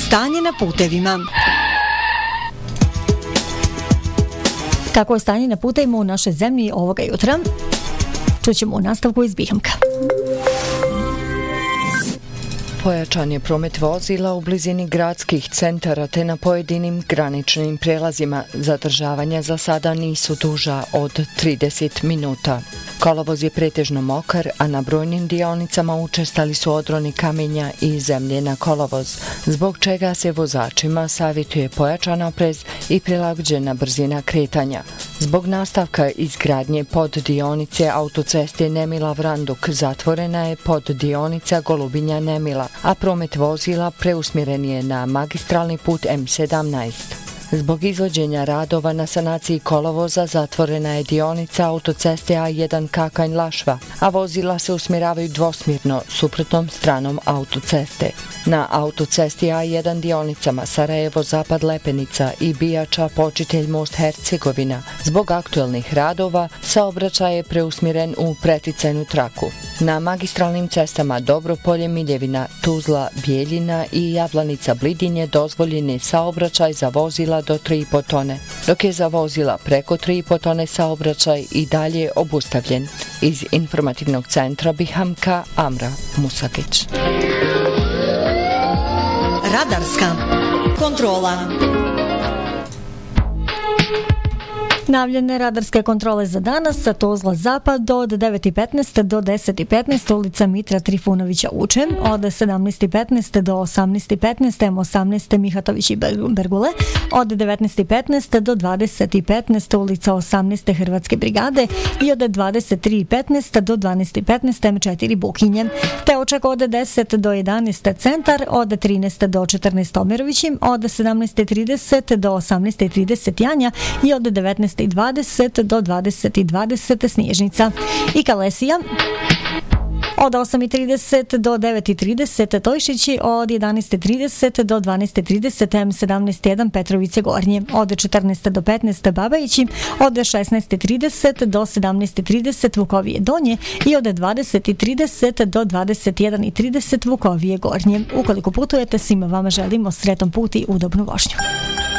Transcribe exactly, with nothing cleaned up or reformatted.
Stanje na putevima. Kako je stanje na putevima u našoj zemlji ovoga jutra? Čućemo u nastavku iz Bihamka. Pojačan je promet vozila u blizini gradskih centara te na pojedinim graničnim prelazima. Zadržavanja za sada nisu duža od trideset minuta. Kolovoz je pretežno mokar, a na brojnim dionicama učestali su odroni kamenja i zemlje na kolovoz, zbog čega se vozačima savjetuje pojačan oprez i prilagođena brzina kretanja. Zbog nastavka izgradnje poddionice autoceste Nemila-Vranduk zatvorena je poddionica Golubinja-Nemila, a promet vozila preusmjeren je na magistralni put M sedamnaest. Zbog izvođenja radova na sanaciji kolovoza zatvorena je dionica autoceste A jedan Kakanj-Lašva, a vozila se usmjeravaju dvosmjerno suprotnom stranom autoceste. Na autocesti A jedan dionicama Sarajevo-Zapad-Lepenica i Bijača-Počitelj-Most Hercegovina zbog aktuelnih radova saobraćaj je preusmjeren u preticajnu traku. Na magistralnim cestama Dobropolje-Miljevina, Tuzla-Bijeljina i Javlanica-Blidinje dozvoljen je saobraćaj za vozila do tri i po tone, dok je za vozila preko tri i po tone saobraćaj i dalje obustavljen. Iz informativnog centra Bihamka, Amra Musakić. Radarska kontrola. Najavljene radarske kontrole za danas sa Tuzla Zapad od devet i petnaest do deset i petnaest, ulica Mitra Trifunovića Uče, od sedamnaest i petnaest do osamnaest i petnaest, M osamnaest Mihatović i Bergule, od devetnaest i petnaest do dvadeset i petnaest, ulica osamnaeste Hrvatske brigade i od dvadeset tri i petnaest do dvanaest i petnaest, M četiri Bukinje, te očak od deset do jedanaest Centar, od trinaest do četrnaest Omerovićim, od sedamnaest i trideset do osamnaest i trideset Janja i od devetnaest i dvadeset do dvadeset i dvadeset Snježnica i Kalesija. Od osam i trideset do devet i trideset Tojšići, od jedanaest i trideset do dvanaest i trideset M sedamnaest jedan Petrovice Gornje, od četrnaest do petnaest Babajići, od šesnaest i trideset do sedamnaest i trideset Vukovije Donje i od dvadeset i trideset do dvadeset jedan i trideset Vukovije Gornje. Ukoliko putujete, svima vama želimo sretan put i udobnu vožnju.